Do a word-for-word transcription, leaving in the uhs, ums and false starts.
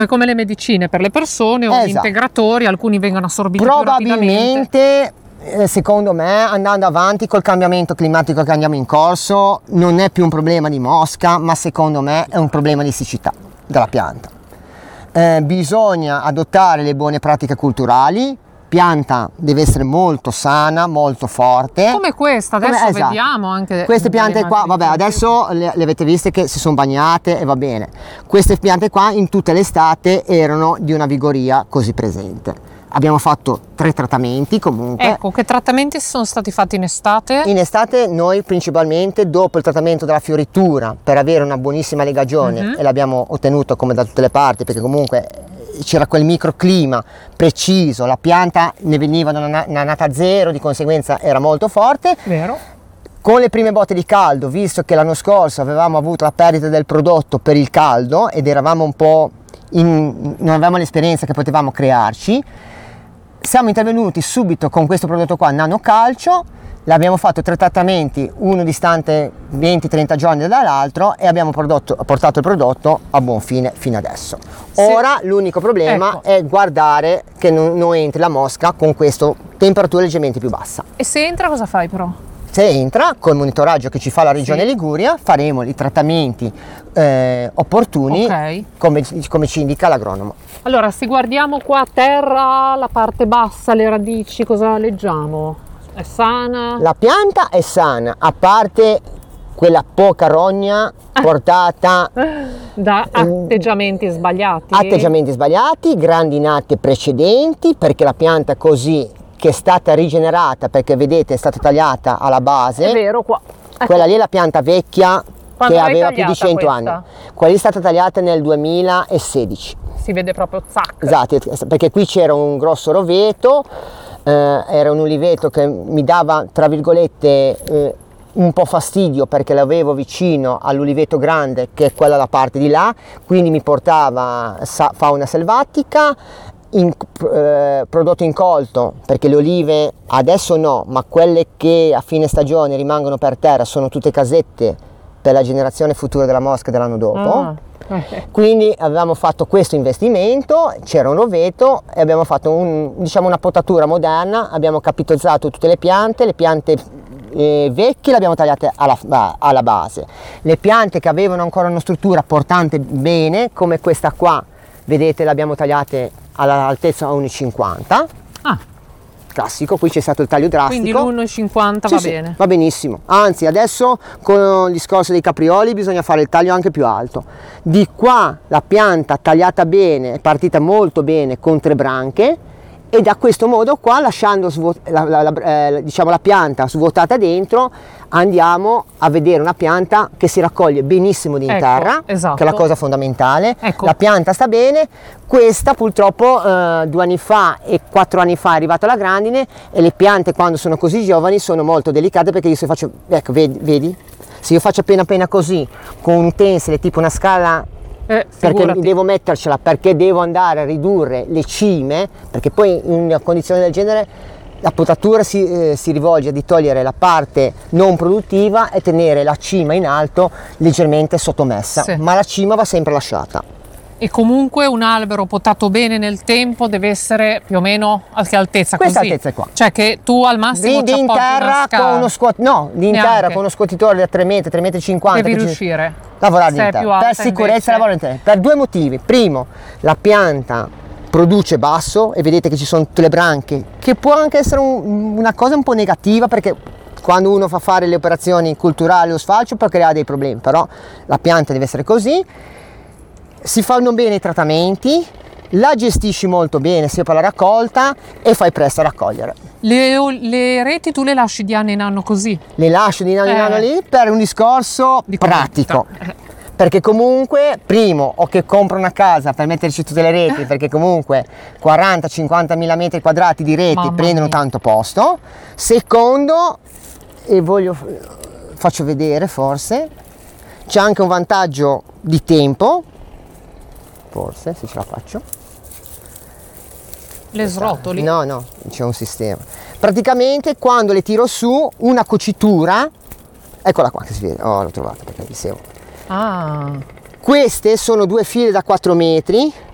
È come le medicine per le persone o Esatto. gli integratori, alcuni vengono assorbiti più rapidamente. Probabilmente, eh, secondo me, andando avanti col cambiamento climatico che andiamo in corso, non è più un problema di mosca, ma secondo me è un problema di siccità della pianta. Eh, bisogna adottare le buone pratiche culturali. Pianta deve essere molto sana, molto forte. Come questa, adesso Come, esatto. vediamo anche queste piante qua, vabbè, adesso le, le avete viste che si sono bagnate e va bene. Queste piante qua in tutta l'estate erano di una vigoria così presente. Abbiamo fatto tre trattamenti comunque. Ecco, che trattamenti sono stati fatti in estate? In estate noi principalmente dopo il trattamento della fioritura per avere una buonissima legagione, uh-huh. e l'abbiamo ottenuto come da tutte le parti, perché comunque c'era quel microclima preciso, la pianta ne veniva da una, una nata zero, di conseguenza era molto forte. Vero. Con le prime botte di caldo, visto che l'anno scorso avevamo avuto la perdita del prodotto per il caldo ed eravamo un po' in, non avevamo l'esperienza che potevamo crearci, siamo intervenuti subito con questo prodotto qua, Nano Calcio. L'abbiamo fatto tre trattamenti, uno distante venti trenta giorni dall'altro, e abbiamo prodotto, portato il prodotto a buon fine fino adesso. Sì. Ora l'unico problema, ecco, è guardare che non, non entri la mosca con questa temperatura leggermente più bassa. E se entra cosa fai però? Se entra, col monitoraggio che ci fa la regione, sì, Liguria, faremo i trattamenti eh, opportuni, okay, come, come ci indica l'agronomo. Allora, se guardiamo qua a terra, la parte bassa, le radici, cosa leggiamo? È sana? La pianta è sana, a parte quella poca rogna portata da atteggiamenti eh, sbagliati. Atteggiamenti sbagliati, grandinate precedenti, perché la pianta così che è stata rigenerata, perché vedete è stata tagliata alla base. È vero, qua. Quella lì è la pianta vecchia. Quando che aveva più di cento questa? anni. Quella lì è stata tagliata nel duemilasedici. Si vede proprio zac. Esatto, perché qui c'era un grosso roveto. Eh, era un uliveto che mi dava, tra virgolette, eh, un po' fastidio, perché l'avevo vicino all'uliveto grande, che è quella la parte di là, quindi mi portava sa- fauna selvatica, in, eh, prodotto incolto, perché le olive adesso no, ma quelle che a fine stagione rimangono per terra sono tutte casette per la generazione futura della mosca dell'anno dopo. Ah. Quindi avevamo fatto questo investimento, c'era un roveto e abbiamo fatto un, diciamo, una potatura moderna, abbiamo capitozzato tutte le piante, le piante eh, vecchie le abbiamo tagliate alla, alla base, le piante che avevano ancora una struttura portante bene, come questa qua, vedete, le abbiamo tagliate all'altezza uno virgola cinquanta. Ah. Classico, qui c'è stato il taglio drastico. Quindi l'uno virgola cinquanta sì, va sì, bene. Va benissimo. Anzi, adesso con il discorso dei caprioli bisogna fare il taglio anche più alto. Di qua la pianta tagliata bene, è partita molto bene con tre branche, e da questo modo qua, lasciando svuot- la, la, la, eh, diciamo la pianta svuotata dentro, andiamo a vedere una pianta che si raccoglie benissimo di in ecco, terra, esatto, che è la cosa fondamentale. Ecco. La pianta sta bene. Questa purtroppo eh, due anni fa e quattro anni fa è arrivata la grandine, e le piante quando sono così giovani sono molto delicate, perché io se faccio, ecco, vedi, vedi? Se io faccio appena appena così con un tensile tipo una scala, eh, perché devo mettercela, perché devo andare a ridurre le cime, perché poi in una condizione del genere la potatura si, eh, si rivolge di togliere la parte non produttiva e tenere la cima in alto leggermente sottomessa, sì, ma la cima va sempre lasciata. E comunque un albero potato bene nel tempo deve essere più o meno a che altezza? Questa così? altezza qua. Cioè che tu al massimo di, ci di in terra con uno scuot- no, di in terra con uno scuotitore da tre metri, tre metri e cinquanta. Devi riuscire. Lavorare in terra. Per sicurezza lavorare in terra. Per due motivi. Primo, la pianta produce basso e vedete che ci sono tutte le branche, che può anche essere un, una cosa un po' negativa, perché quando uno fa fare le operazioni culturali o sfalcio può creare dei problemi, però la pianta deve essere così. Si fanno bene i trattamenti, la gestisci molto bene sia per la raccolta, e fai presto a raccogliere. Le, le reti tu le lasci di anno in anno così? Le lascio di anno in anno eh. lì per un discorso di pratico. Perché comunque, primo, o che compro una casa per metterci tutte le reti, perché comunque quaranta cinquanta mila metri quadrati di reti Mamma prendono mia. tanto posto. Secondo, e voglio, faccio vedere forse, c'è anche un vantaggio di tempo, forse se ce la faccio. Le srotoli? No, no, c'è un sistema. Praticamente quando le tiro su, una cucitura, eccola qua che si vede, oh l'ho trovata perché dicevo. Ah. Queste sono due file da quattro metri,